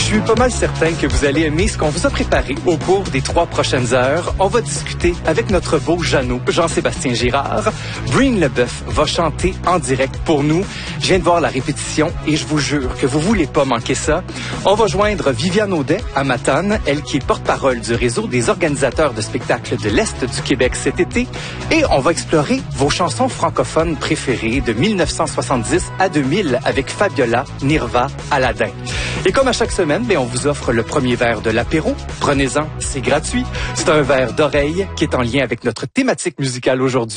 suis pas mal certain que vous allez aimer ce qu'on vous a préparé au cours des 3 prochaines heures. On va discuter avec notre beau Jeannot, Jean-Sébastien Girard. Breen Leboeuf va chanter en direct pour nous. Je viens de voir la répétition et je vous jure que vous voulez pas manquer ça. On va joindre Viviane Audet à Matane, elle qui est porte-parole du réseau des organisateurs de spectacles de l'Est du Québec cet été. Et on va explorer vos chansons francophones préférées de 1970 à 2000 avec Fabiola, Nirva, Aladdin. Et comme à chaque semaine, on vous offre le premier verre de l'apéro. Prenez-en, c'est gratuit. C'est un verre d'oreille qui est en lien avec notre thématique musicale aujourd'hui.